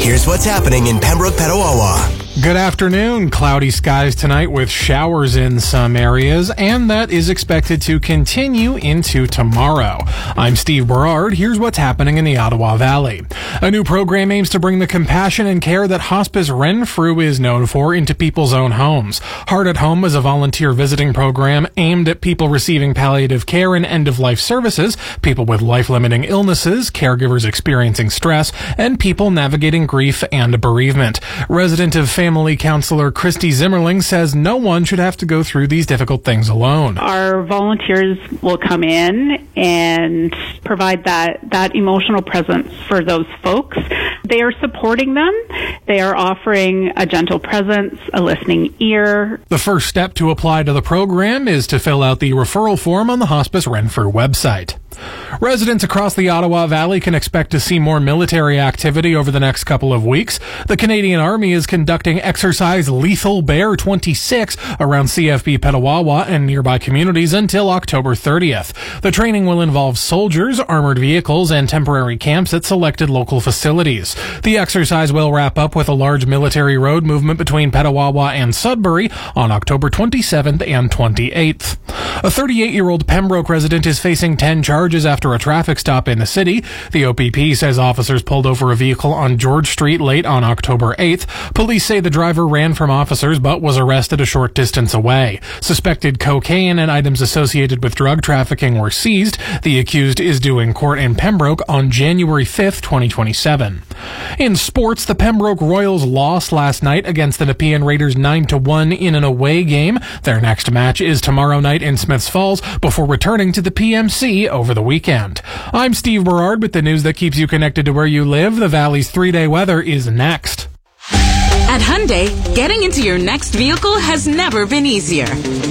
Here's what's happening in Pembroke, Petawawa. Good afternoon. Cloudy skies tonight with showers in some areas, and that is expected to continue into tomorrow. I'm Steve Berard. Here's what's happening in the Ottawa Valley. A new program aims to bring the compassion and care that Hospice Renfrew is known for into people's own homes. Heart at Home is a volunteer visiting program aimed at people receiving palliative care and end-of-life services, people with life-limiting illnesses, caregivers experiencing stress, and people navigating grief and bereavement. Resident of Family counselor Christy Zimmerling says no one should have to go through these difficult things alone. Our volunteers will come in and provide that emotional presence for those folks. They are supporting them. They are offering a gentle presence, a listening ear. The first step to apply to the program is to fill out the referral form on the Hospice Renfrew website. Residents across the Ottawa Valley can expect to see more military activity over the next couple of weeks. The Canadian Army is conducting Exercise Lethal Bear 26 around CFB Petawawa and nearby communities until October 30th. The training will involve soldiers, armored vehicles, and temporary camps at selected local facilities. The exercise will wrap up with a large military road movement between Petawawa and Sudbury on October 27th and 28th. A 38-year-old Pembroke resident is facing 10 charges after a traffic stop in the city. The OPP says officers pulled over a vehicle on George Street late on October 8th. Police say the driver ran from officers but was arrested a short distance away. Suspected cocaine and items associated with drug trafficking were seized. The accused is due in court in Pembroke on January 5th, 2027. In sports, the Pembroke Royals lost last night against the Nepean Raiders 9-1 in an away game. Their next match is tomorrow night in Smiths Falls before returning to the PMC over the weekend. I'm Steve Berard with the news that keeps you connected to where you live. The Valley's 3-day weather is next. At Hyundai, getting into your next vehicle has never been easier.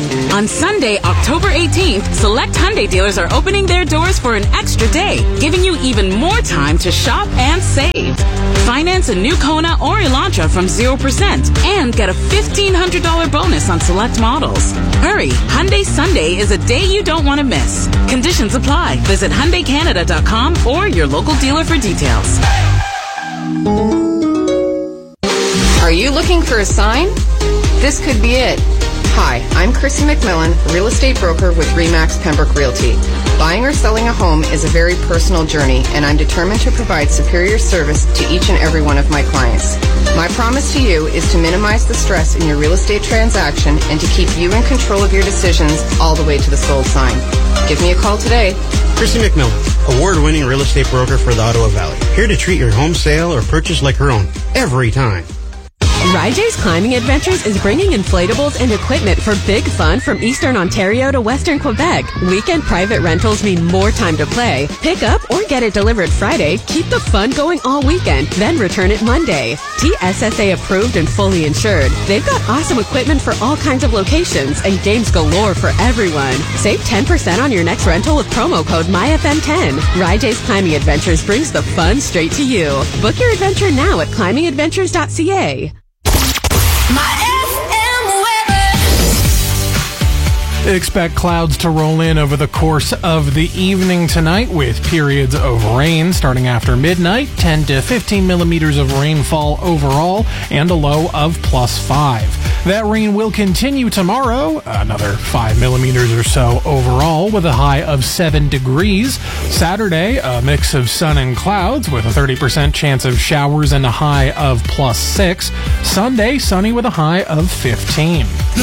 On Sunday, October 18th, select Hyundai dealers are opening their doors for an extra day, giving you even more time to shop and save. Finance a new Kona or Elantra from 0% and get a $1,500 bonus on select models. Hurry, Hyundai Sunday is a day you don't want to miss. Conditions apply. Visit HyundaiCanada.com or your local dealer for details. Are you looking for a sign? This could be it. Hi, I'm Chrissy McMillan, real estate broker with RE/MAX Pembroke Realty. Buying or selling a home is a very personal journey, and I'm determined to provide superior service to each and every one of my clients. My promise to you is to minimize the stress in your real estate transaction and to keep you in control of your decisions all the way to the sold sign. Give me a call today. Chrissy McMillan, award-winning real estate broker for the Ottawa Valley. Here to treat your home sale or purchase like her own, every time. RIJ's Climbing Adventures is bringing inflatables and equipment for big fun from Eastern Ontario to Western Quebec. Weekend private rentals mean more time to play. Pick up or get it delivered Friday. Keep the fun going all weekend, then return it Monday. TSSA approved and fully insured. They've got awesome equipment for all kinds of locations and games galore for everyone. Save 10% on your next rental with promo code MyFM10. RIJ's Climbing Adventures brings the fun straight to you. Book your adventure now at climbingadventures.ca. Expect clouds to roll in over the course of the evening tonight with periods of rain starting after midnight, 10 to 15 millimeters of rainfall overall, and a low of +5. That rain will continue tomorrow, another 5 millimeters or so overall, with a high of 7 degrees. Saturday, a mix of sun and clouds with a 30% chance of showers and a high of +6. Sunday, sunny with a high of 15.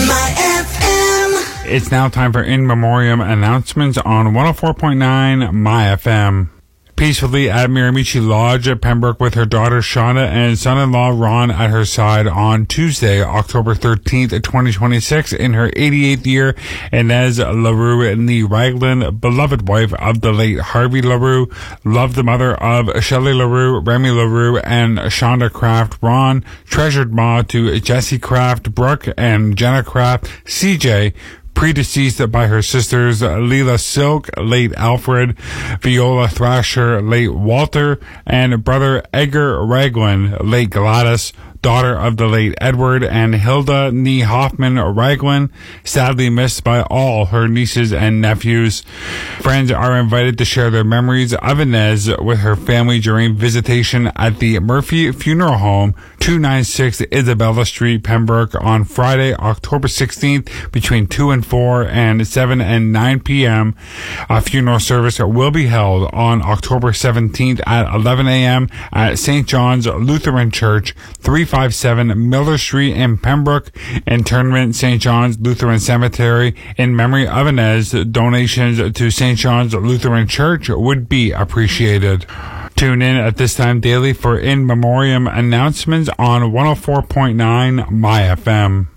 It's now time for In Memoriam announcements on 104.9 MyFM. Peacefully at Miramichi Lodge at Pembroke with her daughter Shauna and son-in-law Ron at her side on Tuesday, October 13th, 2026, in her 88th year. Inez LaRue, the Raglan, beloved wife of the late Harvey LaRue, loved the mother of Shelley LaRue, Remy LaRue, and Shonda Kraft. Ron, treasured ma to Jessie Kraft, Brooke, and Jenna Kraft. CJ, predeceased by her sisters Leela Silk, late Alfred, Viola Thrasher, late Walter, and brother Edgar Raglan, late Gladys. daughter of the late Edward and Hilda Nee Hoffman Raglan, sadly missed by all her nieces and nephews. Friends are invited to share their memories of Inez with her family during visitation at the Murphy Funeral Home, 296 Isabella Street, Pembroke, on Friday, October 16th between 2 and 4 and 7 and 9 p.m. A funeral service will be held on October 17th at 11 a.m. at St. John's Lutheran Church, 357 Miller Street in Pembroke. Internment, St. John's Lutheran Cemetery. In memory of Inez, donations to St. John's Lutheran Church would be appreciated. Tune in at this time daily for in memoriam announcements on 104.9 My FM.